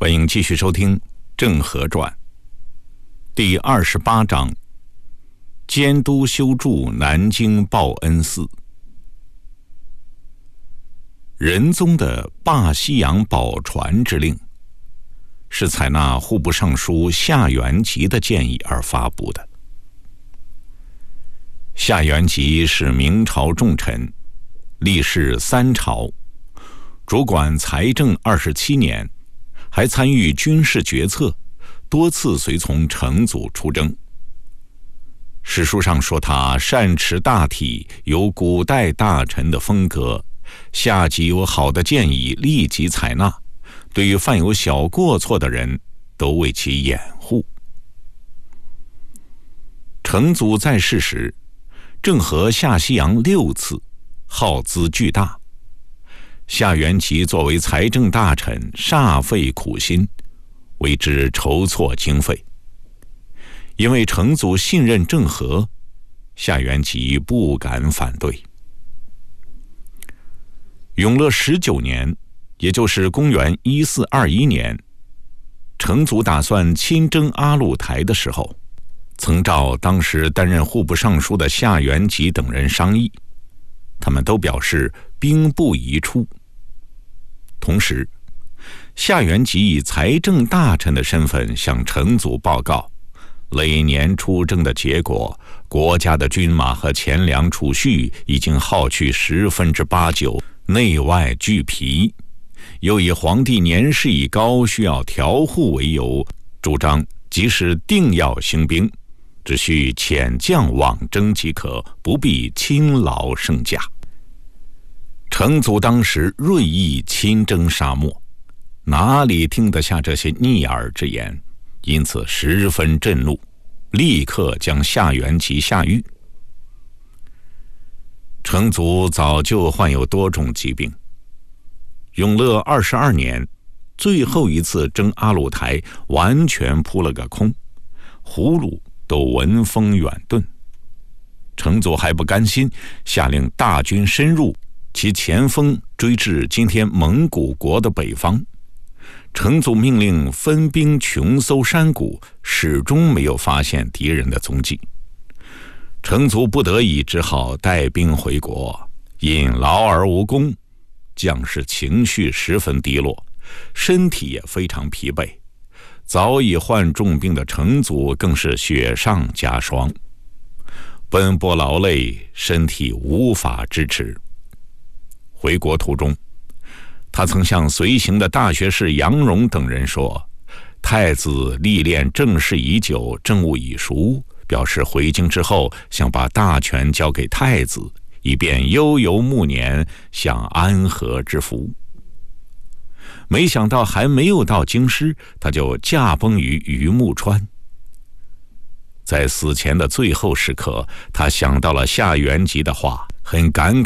欢迎继续收听《郑和传》第28章：监督修筑南京报恩寺。仁宗的罢西洋宝船之令，是采纳户部尚书夏元吉的建议而发布的。夏元吉是明朝重臣，历仕3朝，主管财政27年，还参与军事决策，多次随从成祖出征。史书上说他善持大体，有古代大臣的风格，夏吉有好的建议立即采纳，对于犯有小过错的人都为其掩护。成祖在世时，郑和下西洋6次，耗资巨大。夏元吉作为财政大臣，煞费苦心，为之筹措经费。因为成祖信任郑和，夏元吉不敢反对。永乐19年，也就是公元1421年，成祖打算亲征阿鲁台的时候，曾召当时担任户部尚书的夏元吉等人商议，他们都表示兵不宜出。同时，夏元吉以财政大臣的身份向成祖报告，累年出征的结果，国家的军马和钱粮储蓄已经耗去89%，内外俱疲。又以皇帝年事已高，需要调护为由，主张即使定要兴兵，只需遣将往征即可，不必亲劳圣驾。成祖当时锐意亲征沙漠，哪里听得下这些逆耳之言，因此十分震怒，立刻将夏元吉下狱。成祖早就患有多种疾病，永乐22年，最后一次征阿鲁台完全扑了个空，葫芦都闻风远遁。成祖还不甘心，下令大军深入，其前锋追至今天蒙古国的北方。成祖命令分兵穷搜山谷，始终没有发现敌人的踪迹。成祖不得已只好带兵回国，因劳而无功，将士情绪十分低落，身体也非常疲惫。早已患重病的成祖更是雪上加霜，奔波劳累，身体无法支持。回国途中，他曾向随行的大学士杨荣等人说，太子历练政事已久，政务已熟，表示回京之后想把大权交给太子，以便悠游暮年，享安和之福。没想到还没有到京师，他就驾崩于榆木川。在死前的最后时刻，他想到了夏元吉的话，很感慨